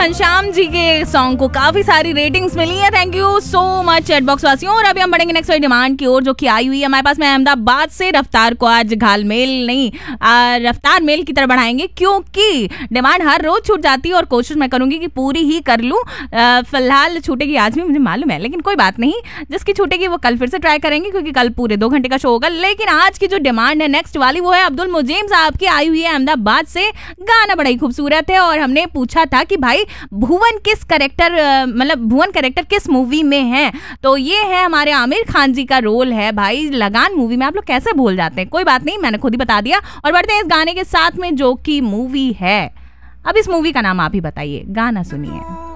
घनश्याम जी के सॉन्ग को काफी सारी रेटिंग्स मिली है। Thank you so much chat box वासियों। और अभी हम बढ़ेंगे नेक्स्ट वाली डिमांड की ओर, जो कि आई हुई है हमारे पास में अहमदाबाद से। रफ्तार को आज घालमेल नहीं, रफ्तार मेल की तरह बढ़ाएंगे, क्योंकि डिमांड हर रोज छूट जाती है और कोशिश मैं करूंगी कि पूरी ही कर लूं। फिलहाल छूटेगी आज भी, मुझे मालूम है, लेकिन कोई बात नहीं, जिसकी छूटेगी वो कल फिर से ट्राई करेंगे, क्योंकि कल पूरे 2 घंटे का शो होगा। लेकिन आज की जो डिमांड है नेक्स्ट वाली, वो है अब्दुल मुजीम साहब की, आई हुई है अहमदाबाद से। गाना बड़ा ही खूबसूरत है और हमने पूछा था कि भाई भुवन किस कैरेक्टर, मतलब भुवन कैरेक्टर किस मूवी में है, तो ये है हमारे आमिर खान जी का रोल है भाई लगान मूवी में। आप लोग कैसे भूल जाते हैं, कोई बात नहीं, मैंने खुद ही बता दिया। और बढ़ते हैं इस गाने के साथ में, जो कि मूवी है, अब इस मूवी का नाम आप ही बताइए, गाना सुनिए।